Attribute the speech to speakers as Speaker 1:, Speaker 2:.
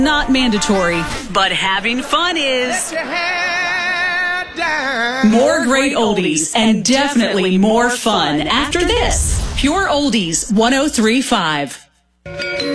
Speaker 1: Not mandatory, but having fun is. More great oldies and definitely more fun after this. Pure Oldies 103.5.